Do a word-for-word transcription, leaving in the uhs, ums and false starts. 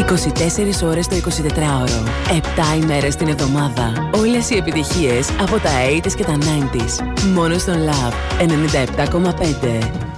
είκοσι τέσσερις ώρες το εικοσιτετράωρο. επτά ημέρες την εβδομάδα. Όλες οι επιτυχίες από τα ογδόντα και τα ενενήντα. Μόνο στον Love ενενήντα επτά κόμμα πέντε.